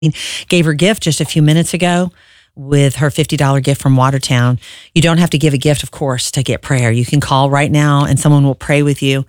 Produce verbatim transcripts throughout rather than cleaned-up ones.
gave her gift just a few minutes ago with her fifty dollars gift from Watertown. You don't have to give a gift, of course, to get prayer. You can call right now and someone will pray with you.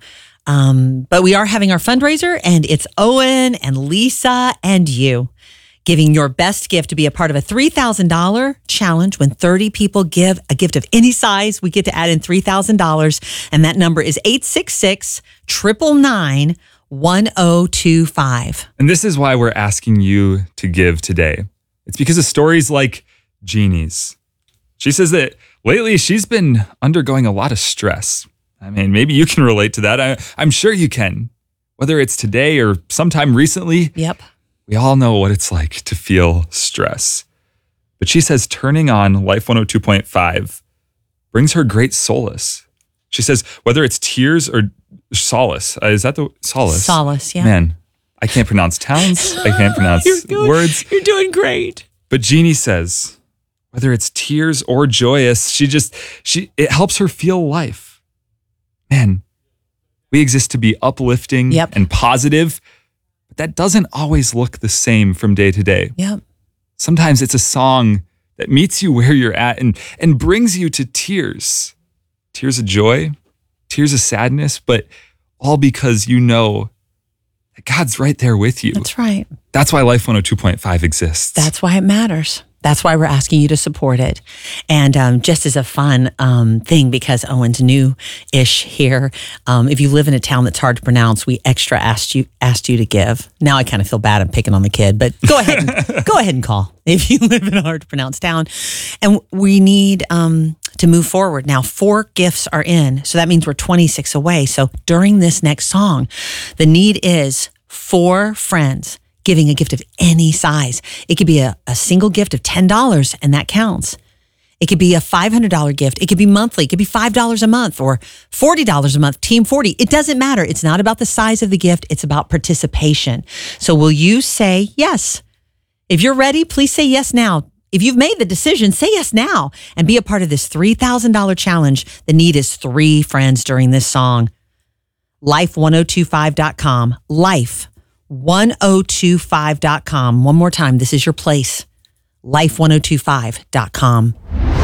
Um, but we are having our fundraiser, and it's Owen and Lisa and you giving your best gift to be a part of a three thousand dollars challenge. When thirty people give a gift of any size, we get to add in three thousand dollars. And that number is eight six six, nine nine nine, one zero two five. And this is why we're asking you to give today. It's because of stories like Jeannie's. She says that lately she's been undergoing a lot of stress. I mean, maybe you can relate to that. I, I'm sure you can. Whether it's today or sometime recently. Yep. We all know what it's like to feel stress. But she says turning on Life one oh two point five brings her great solace. She says whether it's tears or solace. Uh, is that the solace? Solace, yeah. Man, I can't pronounce towns. I can't pronounce you're doing, words. You're doing great. But Jeannie says whether it's tears or joyous, she just, she it helps her feel life. Man, we exist to be uplifting yep. and positive. But that doesn't always look the same from day to day. Yep. Sometimes it's a song that meets you where you're at and, and brings you to tears. Tears of joy, tears of sadness, but all because you know that God's right there with you. That's right. That's why Life one oh two point five exists. That's why it matters. That's why we're asking you to support it. And um, just as a fun um, thing, because Owen's new-ish here, um, if you live in a town that's hard to pronounce, we extra asked you asked you to give. Now I kind of feel bad I'm picking on the kid, but go ahead and, go ahead and call if you live in a hard to pronounce town. And we need um, to move forward. Now, four gifts are in, so that means we're twenty-six away. So during this next song, the need is four friends giving a gift of any size. It could be a, a single gift of ten dollars, and that counts. It could be a five hundred dollars gift. It could be monthly. It could be five dollars a month or forty dollars a month, Team forty. It doesn't matter. It's not about the size of the gift. It's about participation. So will you say yes? If you're ready, please say yes now. If you've made the decision, say yes now and be a part of this three thousand dollars challenge. The need is three friends during this song. life one oh two five dot com. Life one oh two five dot com. One more time, this is your place. life one oh two five dot com.